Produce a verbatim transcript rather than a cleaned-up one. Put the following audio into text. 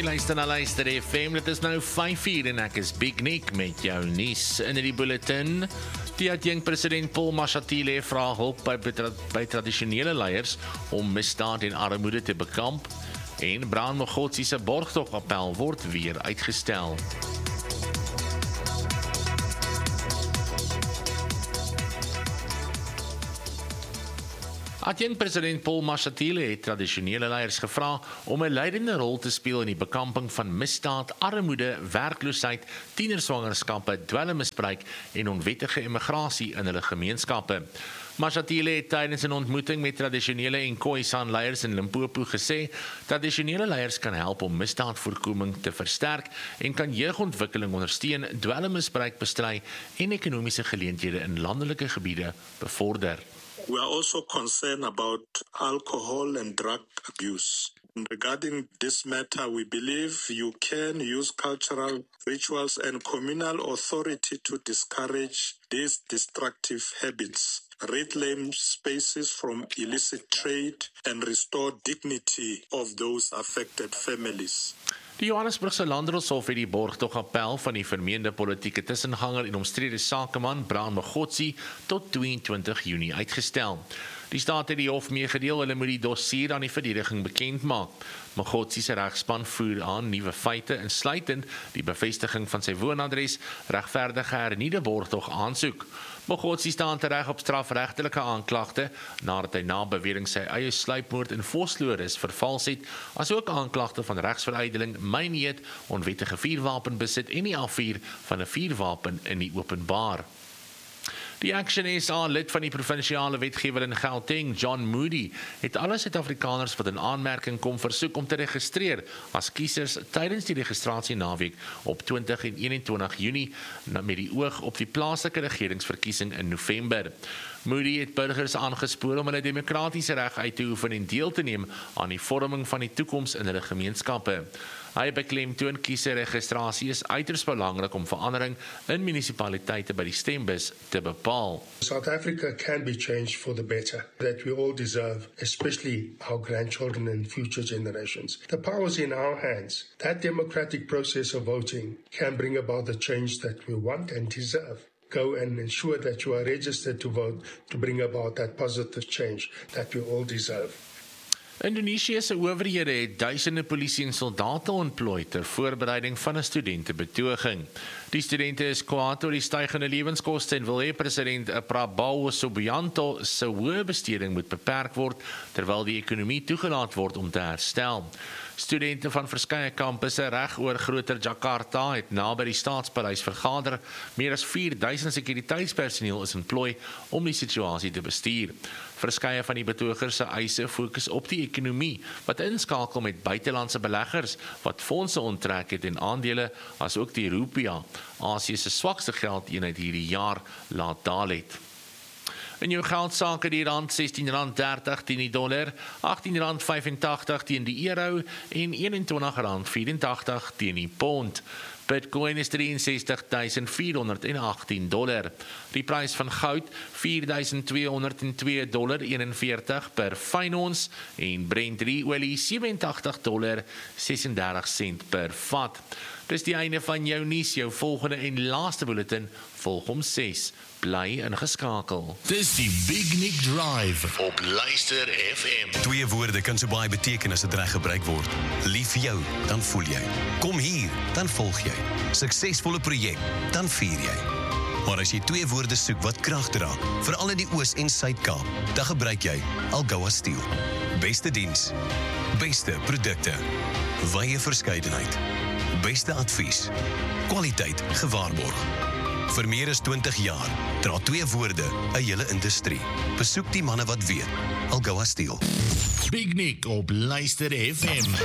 Jy luister na Luister F M, dit is nou vyf uur en ek is Big Nick met jou nuus in die bulletin. Die adjunkt-president Paul Mashatile vra hulp by, by tradisionele leiers om misdaad en armoede te bekamp en Brown Mogotsi se borgtogappel word weer uitgestel. Adjunkt-president Paul Mashatile het tradisionele leiers gevra om 'n leidende rol te speel in die bekamping van misdaad, armoede, werkloosheid, tienerswangerskappe, dwelmmisbruik en onwettige immigrasie in hulle gemeenskappe. Mashatile het tydens 'n ontmoeting met tradisionele en Khoisan leiers in Limpopo gesê, tradisionele leiers kan help om misdaadvoorkoming te versterk en kan jeugontwikkeling ondersteun, dwelmmisbruik bestry en ekonomiese geleenthede in landelike gebiede bevorder. We are also concerned about alcohol and drug abuse. Regarding this matter, we believe you can use cultural rituals and communal authority to discourage these destructive habits, reclaim spaces from illicit trade, and restore dignity of those affected families. Die Johannesburgse Landdroshof het die borgtogappel van die vermeende politieke tussenganger en omstrede sakeman Brown Mogotsi tot tweeëntwintig Junie uitgestel. Die staat het die hof meegedeel hulle moet die dossier aan die verdediging bekend maak. Mogotsi se regspan voer aan nuwe feite insluitend die bevestiging van sy woonadres, regverdige hernieude borgtog aansoek. Mogotsi staan tereg op strafregtelike aanklagte nadat hy na bewering sy eie sluipmoord in Vosloorus vervals het, asook aanklagte van regsveruideling, myneet, onwettige vuurwapenbesit en die afvuur van 'n vuurwapen in die openbaar. Die Action S A lid van die provinsiale wetgewer in Gauteng, John Moody, het alle Suid-Afrikaners wat in aanmerking kom versoek om te registreer as kiesers tydens die registrasie-naweek op twintig en eenentwintig Junie met die oog op die plaaslike regeringsverkiesing in November. Moody het burgers aangespoor om hulle demokratiese reg uit te oefen en deel te neem aan die vorming van die toekoms in hulle gemeenskappe. Hy beklemtoon kieserregistrasie is uiters belangrik om verandering in munisipaliteite by die stembus te bepaal. South Africa can be changed for the better, that we all deserve, especially our grandchildren and future generations. The power is in our hands. That democratic process of voting can bring about the change that we want and deserve. Go and ensure that you are registered to vote to bring about that positive change that we all deserve. Indonesiese owerhede het duisende polisie en soldate ontplooi ter voorbereiding van 'n studentebetoging. Die studente is kwaad oor die stygende lewenskoste en wil hê president Prabowo Subianto se hoë besteding moet beperk word terwyl die ekonomie toegelaat word om te herstel. Studente van verskeie kampusse reg oor groter Jakarta het naby die Staatspaleis vergader. Meer as vier duisend sekuriteitspersoneel is ontplooi om die situasie te bestuur. Verskeie van die betogers se eise fokus op die ekonomie, wat inskakel met buitelandse beleggers, wat fondse onttrek het en aandele, as ook die rupiah, Asië se swakste geldeenheid hierdie jaar, laat daal het. In jou geldsake die rand sestien rand dertig teen die dollar, agttien rand vyfentagtig teen die euro en eenentwintig rand vyerentagtig teen die pond. Bitcoin is ses drie duisend vier honderd agttien dollar. Die prys van goud vier duisend twee honderd twee dollar eenenveertig per fyn ons en Brent olie sewe-en-tagtig dollar ses-en-dertig sent per vat. Dis die einde van jou nuus, jou volgende en laaste bulletin volg om ses. Bly ingeskakel. Dis die Big Nick Drive op Luister F M. Twee woorde kan so baie beteken as dit reg gebruik word. Lief vir jou, dan voel jy. Kom hier, dan volg jy. Suksesvolle projek, dan vier jy. Maar as jy twee woorde soek wat krag dra, veral in die Oos- en Suid-Kaap, dan gebruik jy Algoa Steel. Beste diens, beste produkte, wye verskeidenheid, beste advies, kwaliteit gewaarborg. Vir meer as twintig jaar dra twee woorde 'n hele industrie. Besoek die manne wat weet. Algoa Steel. Big Nick op Luister F M.